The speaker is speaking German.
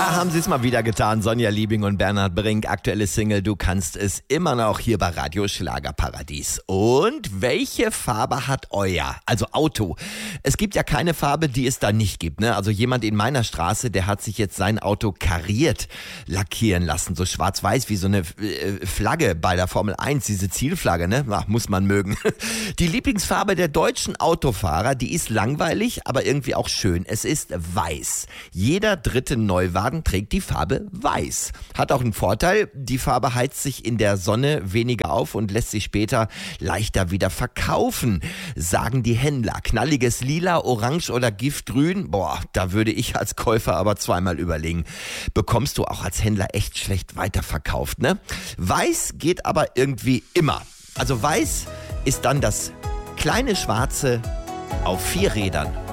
Da haben sie es mal wieder getan. Sonja Liebing und Bernhard Brink, aktuelle Single Du kannst es, immer noch hier bei Radio Schlagerparadies. Und welche Farbe hat euer, also Auto? Es gibt ja keine Farbe, die es da nicht gibt, ne? Also jemand in meiner Straße, der hat sich jetzt sein Auto kariert lackieren lassen, so schwarz-weiß wie so eine Flagge bei der Formel 1, diese Zielflagge, ne? Ach, muss man mögen. Die Lieblingsfarbe der deutschen Autofahrer, die ist langweilig, aber irgendwie auch schön. Es ist weiß. Jeder dritte Neuwagen trägt die Farbe weiß. Hat auch einen Vorteil, die Farbe heizt sich in der Sonne weniger auf und lässt sich später leichter wieder verkaufen, sagen die Händler. Knalliges Lila, Orange oder Giftgrün, boah, da würde ich als Käufer aber zweimal überlegen. Bekommst du auch als Händler echt schlecht weiterverkauft, ne? Weiß geht aber irgendwie immer. Also weiß ist dann das kleine Schwarze auf 4 Rädern.